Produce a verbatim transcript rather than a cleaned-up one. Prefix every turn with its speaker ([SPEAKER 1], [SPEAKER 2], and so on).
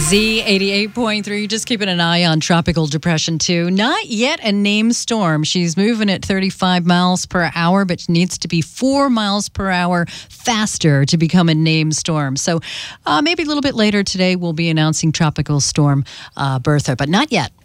[SPEAKER 1] Z eighty-eight point three, just keeping an eye on Tropical Depression two. Not yet a named storm. She's moving at thirty-five miles per hour, but needs to be four miles per hour faster to become a named storm. So uh, maybe a little bit later today, we'll be announcing Tropical Storm uh, Bertha, but not yet.